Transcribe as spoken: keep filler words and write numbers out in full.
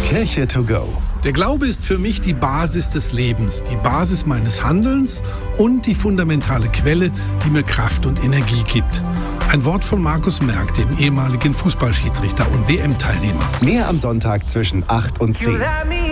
Kirche to go. Der Glaube ist für mich die Basis des Lebens, die Basis meines Handelns und die fundamentale Quelle, die mir Kraft und Energie gibt. Ein Wort von Markus Merck, dem ehemaligen Fußballschiedsrichter und W M-Teilnehmer. Mehr am Sonntag zwischen acht und zehn.